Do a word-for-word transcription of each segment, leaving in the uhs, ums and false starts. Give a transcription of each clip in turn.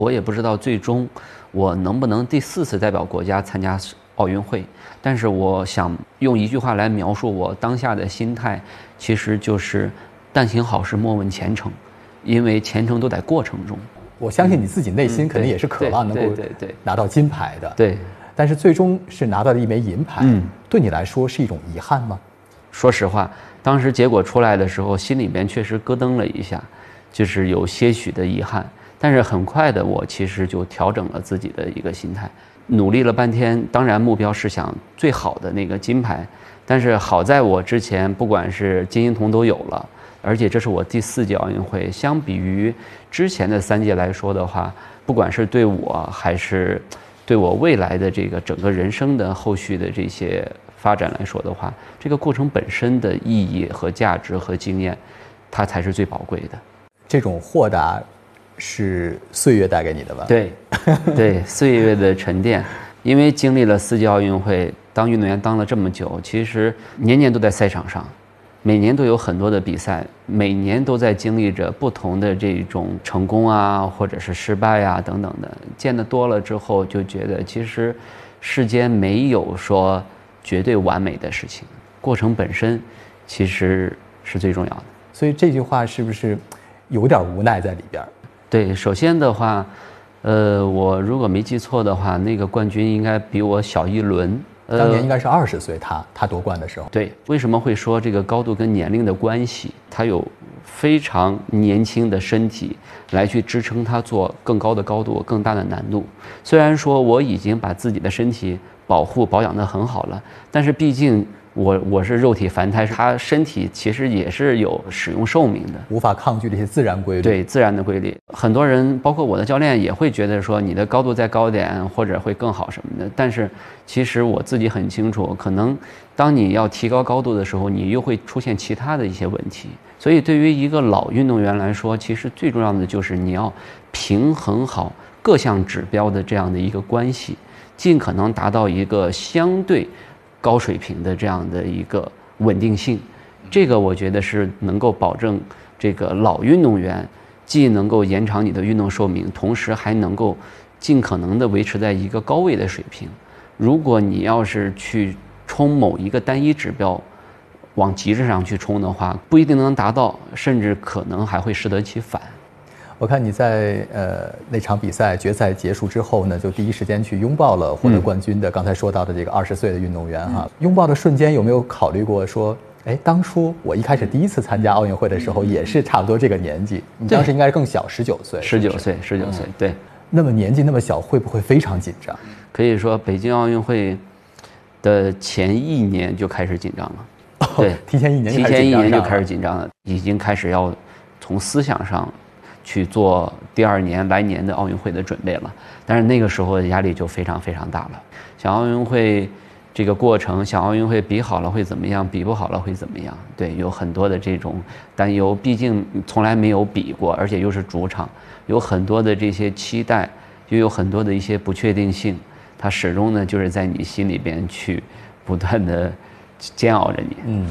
我也不知道最终我能不能第四次代表国家参加奥运会，但是我想用一句话来描述我当下的心态，其实就是但行好事莫问前程，因为前程都在过程中。 我相信你自己内心可能也是渴望能够拿到金牌的， 对。 但是最终是拿到了一枚银牌，嗯，对你来说是一种遗憾吗？ 说实话，当时结果出来的时候，心里边确实咯噔了一下，就是有些许的遗憾。但是很快的，我其实就调整了自己的一个心态，努力了半天。当然，目标是想最好的那个金牌，但是好在我之前不管是金银铜都有了，而且这是我第四届奥运会。相比于之前的三届来说的话，不管是对我还是对我未来的这个整个人生的后续的这些发展来说的话，这个过程本身的意义和价值和经验，它才是最宝贵的。 这种豁达是岁月带给你的吧？ 对，对，岁月的沉淀。因为经历了四届奥运会，当运动员当了这么久，其实年年都在赛场上，每年都有很多的比赛，每年都在经历着不同的这种成功啊，或者是失败啊等等的。见得多了之后，就觉得其实世间没有说绝对完美的事情，过程本身其实是最重要的。 所以这句话是不是有点无奈在里边？ 对，首先的话，呃，我如果没记错的话，那个冠军应该比我小一轮。 呃、当年应该是二十岁，他他夺冠的时候。 对，为什么会说这个高度跟年龄的关系？他有非常年轻的身体来去支撑他做更高的高度、更大的难度。虽然说我已经把自己的身体保护保养得很好了，但是毕竟我我是肉体凡胎，他身体其实也是有使用寿命的， 无法抗拒这些自然规律。 对，自然的规律。很多人包括我的教练也会觉得说你的高度再高点或者会更好什么的，但是其实我自己很清楚，可能当你要提高高度的时候，你又会出现其他的一些问题。所以对于一个老运动员来说，其实最重要的就是你要平衡好各项指标的这样的一个关系，尽可能达到一个相对高水平的这样的一个稳定性，这个我觉得是能够保证这个老运动员既能够延长你的运动寿命，同时还能够尽可能的维持在一个高位的水平。如果你要是去冲某一个单一指标，往极致上去冲的话，不一定能达到，甚至可能还会适得其反。 我看你在呃那场比赛决赛结束之后呢，就第一时间去拥抱了获得冠军的、嗯、刚才说到的这个二十岁的运动员哈。拥抱的瞬间有没有考虑过说，哎，当初我一开始第一次参加奥运会的时候也是差不多这个年纪，你当时应该是更小，十九岁。 十九岁，十九岁，对。 那么年纪那么小，会不会非常紧张？ 可以说北京奥运会的前一年就开始紧张了，对， 提前一年提前一年就开始紧张了，已经开始要从思想上去做第二年来年的奥运会的准备了。但是那个时候的压力就非常非常大了，想奥运会这个过程，想奥运会比好了会怎么样，比不好了会怎么样，对，有很多的这种担忧，毕竟从来没有比过，而且又是主场，有很多的这些期待，又有很多的一些不确定性，它始终呢就是在你心里边去不断的煎熬着你。 嗯。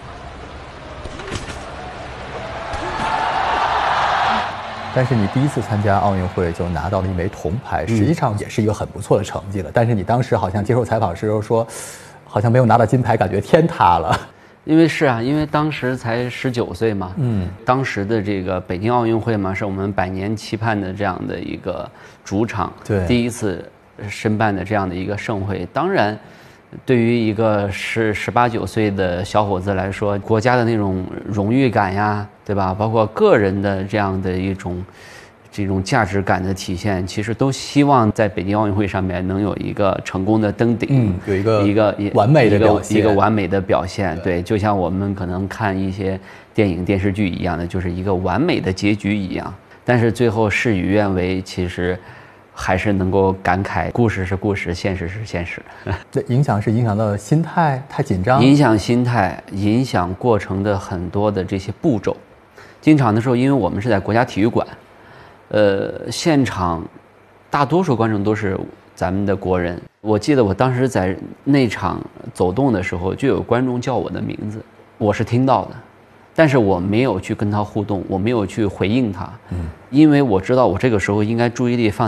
但是你第一次参加奥运会就拿到了一枚铜牌，实际上也是一个很不错的成绩了。但是你当时好像接受采访时候说，好像没有拿到金牌，感觉天塌了。 因为是啊，因为当时才十九岁嘛，嗯，当时的这个北京奥运会嘛，是我们百年期盼的这样的一个主场， 对， 第一次申办的这样的一个盛会，当然。对于一个十十八九岁的小伙子来说，国家的那种荣誉感呀，对吧？包括个人的这样的一种这种价值感的体现，其实都希望在北京奥运会上面能有一个成功的登顶， 嗯，有一个一个完美的表现， 一个完美的表现。对，就像我们可能看一些电影电视剧一样的，就是一个完美的结局一样。但是最后事与愿违，其实。还是能够感慨，故事是故事，现实是现实。 这影响是影响到心态，太紧张， 影响心态，影响过程的很多的这些步骤。进场的时候，因为我们是在国家体育馆，呃，现场大多数观众都是咱们的国人。我记得我当时在内场走动的时候，就有观众叫我的名字，我是听到的。 但是我没有去跟他互动，我没有去回应他， 嗯， 因为我知道我这个时候应该注意力放